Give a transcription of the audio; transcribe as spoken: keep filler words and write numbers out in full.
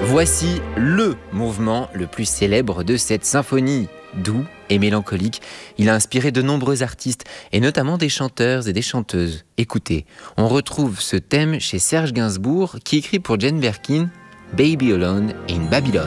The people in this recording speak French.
Voici le mouvement le plus célèbre de cette symphonie. Doux et mélancolique, il a inspiré de nombreux artistes, et notamment des chanteurs et des chanteuses. Écoutez, on retrouve ce thème chez Serge Gainsbourg, qui écrit pour Jane Birkin « Baby Alone in Babylon ».